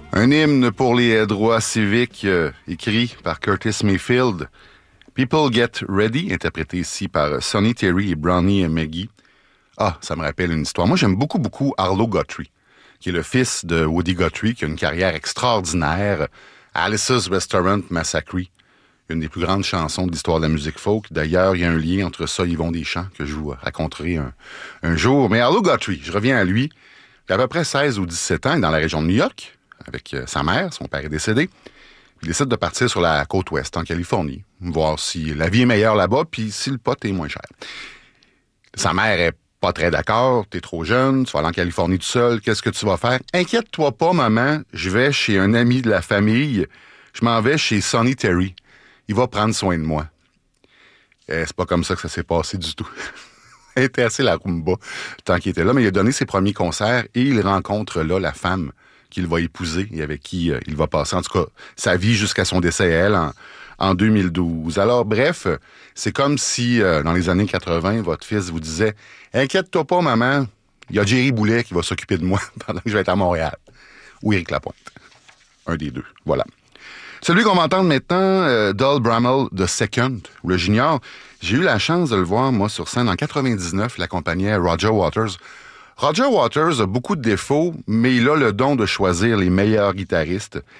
Un hymne pour les droits civiques écrit par Curtis Mayfield. People Get Ready, interprété ici par Sonny Terry et Brownie McGhee. Ah, ça me rappelle une histoire. Moi, j'aime beaucoup Arlo Guthrie, qui est le fils de Woody Guthrie, qui a une carrière extraordinaire. Alice's Restaurant Massacre, une des plus grandes chansons de l'histoire de la musique folk. D'ailleurs, il y a un lien entre ça et Yvon Deschamps que je vous raconterai un jour. Mais Arlo Guthrie, je reviens à lui. Il a à peu près 16 ou 17 ans, il est dans la région de New York, avec sa mère, son père est décédé. Il décide de partir sur la côte ouest, en Californie, voir si la vie est meilleure là-bas, puis si le pot est moins cher. Sa mère est pas très d'accord, t'es trop jeune, tu vas aller en Californie tout seul, qu'est-ce que tu vas faire? Inquiète-toi pas, maman, je vais chez un ami de la famille, je m'en vais chez Sonny Terry. Il va prendre soin de moi. C'est pas comme ça que ça s'est passé du tout. Il était assez la rumba tant qu'il était là, mais il a donné ses premiers concerts et il rencontre là la femme qu'il va épouser et avec qui il va passer, en tout cas, sa vie jusqu'à son décès, elle, en 2012. Alors, bref, c'est comme si, dans les années 80, votre fils vous disait « Inquiète-toi pas, maman, il y a Jerry Boulet qui va s'occuper de moi pendant que je vais être à Montréal. » Ou Éric Lapointe. Un des deux, voilà. Celui qu'on va entendre maintenant, Doll Bramall de Second, ou le Junior, j'ai eu la chance de le voir, moi, sur scène en 99, il accompagnait Roger Waters. Roger Waters a beaucoup de défauts, mais il a le don de choisir les meilleurs guitaristes.